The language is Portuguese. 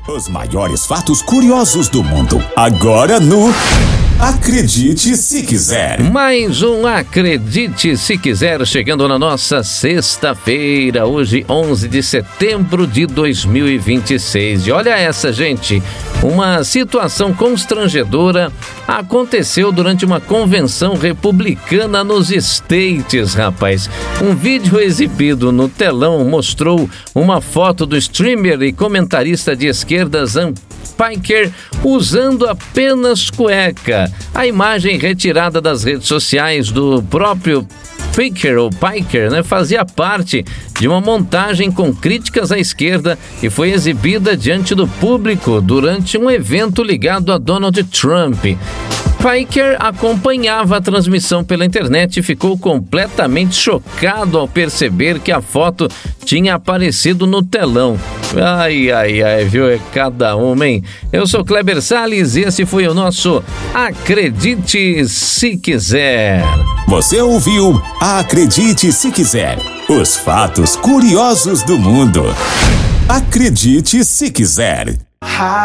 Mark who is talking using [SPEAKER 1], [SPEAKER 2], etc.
[SPEAKER 1] Os maiores fatos curiosos do mundo. Agora no Acredite Se Quiser.
[SPEAKER 2] Mais um Acredite Se Quiser, chegando na nossa sexta-feira, hoje 11 de setembro de 2026. E olha essa, gente, uma situação constrangedora aconteceu durante uma convenção republicana nos States, rapaz. Um vídeo exibido no telão mostrou uma foto do streamer e comentarista de esquerda Sam Piker usando apenas cueca. A imagem retirada das redes sociais do próprio Piker, né, fazia parte de uma montagem com críticas à esquerda e foi exibida diante do público durante um evento ligado a Donald Trump. Piker acompanhava a transmissão pela internet e ficou completamente chocado ao perceber que a foto tinha aparecido no telão. Ai, viu? É cada uma, hein? Eu sou Kleber Salles e esse foi o nosso Acredite Se Quiser.
[SPEAKER 1] Você ouviu Acredite Se Quiser. Os fatos curiosos do mundo. Acredite Se Quiser.